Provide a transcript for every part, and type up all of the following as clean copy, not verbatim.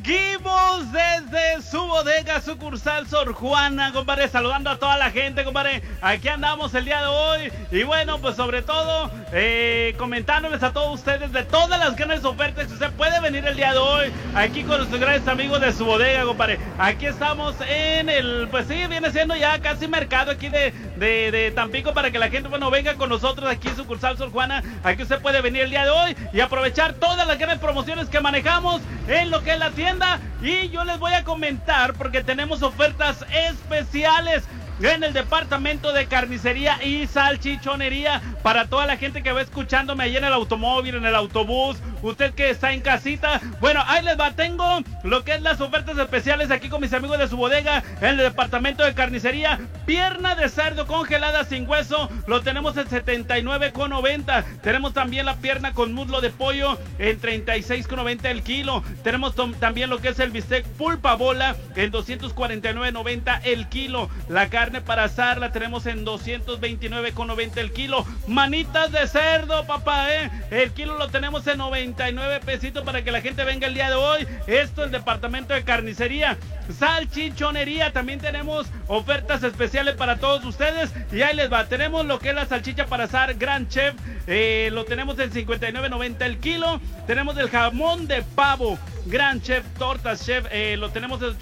Seguimos desde su bodega sucursal Sor Juana, compadre, saludando a toda la gente, compadre. Aquí andamos el día de hoy. Y bueno, pues sobre todo, comentándoles a todos ustedes de todas las grandes ofertas que usted puede venir el día de hoy aquí con nuestros grandes amigos de su bodega, compadre. Aquí estamos en el, pues sí, viene siendo ya casi mercado aquí de Tampico, para que la gente, bueno, venga con nosotros aquí en sucursal Sor Juana. Aquí usted puede venir el día de hoy y aprovechar todas las grandes promociones que manejamos en lo que es la tienda. Y yo les voy a comentar porque tenemos ofertas especiales en el departamento de carnicería y salchichonería para toda la gente que va escuchándome ahí en el automóvil, en el autobús, usted que está en casita. Bueno, ahí les va, tengo lo que es las ofertas especiales aquí con mis amigos de su bodega en el departamento de carnicería. Pierna de cerdo congelada sin hueso, lo tenemos en $79.90. Tenemos también la pierna con muslo de pollo en $36.90 el kilo. Tenemos también lo que es el bistec pulpa bola en $249.90 el kilo. La carne para asar la tenemos en $229.90 el kilo. Manitas de cerdo, papá, el kilo lo tenemos en 99 pesitos para que la gente venga el día de hoy. Esto es el departamento de carnicería. Salchichonería, también tenemos ofertas especiales para todos ustedes. Y ahí les va, tenemos lo que es la salchicha para asar Grand Chef, lo tenemos en $59.90 el kilo. Tenemos el jamón de pavo Grand Chef, Tortas Chef, lo tenemos en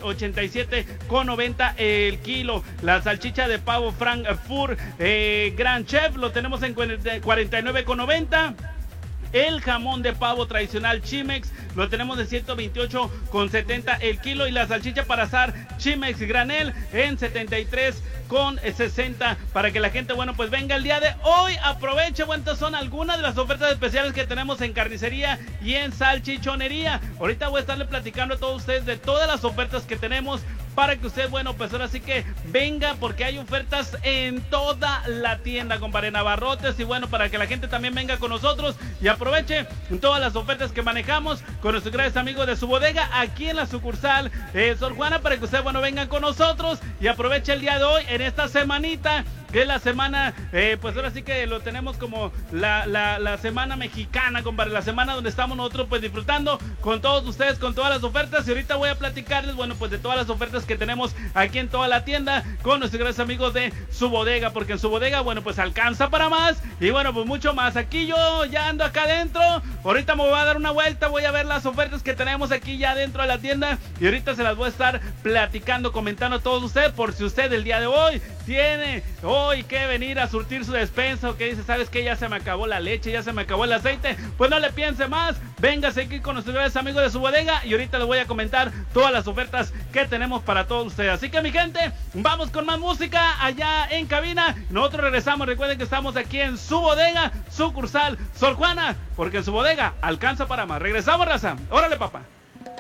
$87.90 el kilo. La salchicha de pavo Frankfurt Grand Chef lo tenemos en $49.90. El jamón de pavo tradicional Chimex lo tenemos de $128.70 el kilo. Y la salchicha para asar Chimex Granel en $73.60 para que la gente, bueno, pues venga el día de hoy. Aproveche, bueno, estas son algunas de las ofertas especiales que tenemos en carnicería y en salchichonería. Ahorita voy a estarle platicando a todos ustedes de todas las ofertas que tenemos para que usted, bueno, pues ahora sí que venga, porque hay ofertas en toda la tienda, compadre, Navarrotes. Y bueno, para que la gente también venga con nosotros y aproveche todas las ofertas que manejamos con nuestros grandes amigos de su bodega aquí en la sucursal Sor Juana, para que usted, bueno, venga con nosotros y aproveche el día de hoy en esta semanita, que es la semana, pues ahora sí que lo tenemos como la semana mexicana, compadre, la semana donde estamos nosotros pues disfrutando con todos ustedes, con todas las ofertas. Y ahorita voy a platicarles, bueno, pues de todas las ofertas que tenemos aquí en toda la tienda con nuestros grandes amigos de su bodega, porque en su bodega, bueno, pues alcanza para más y bueno, pues mucho más. Aquí yo ya ando acá adentro, ahorita me voy a dar una vuelta, voy a ver las ofertas que tenemos aquí ya dentro de la tienda y ahorita se las voy a estar platicando, comentando a todos ustedes, por si usted el día de hoy tiene hoy que venir a surtir su despensa, o que dice, ¿sabes qué? Ya se me acabó la leche, ya se me acabó el aceite. Pues no le piense más, véngase aquí con nuestros grandes amigos de su bodega y ahorita les voy a comentar todas las ofertas que tenemos para todos ustedes. Así que, mi gente, vamos con más música allá en cabina. Nosotros regresamos, recuerden que estamos aquí en su bodega, sucursal Sor Juana, porque en su bodega alcanza para más. Regresamos, raza. Órale, papá.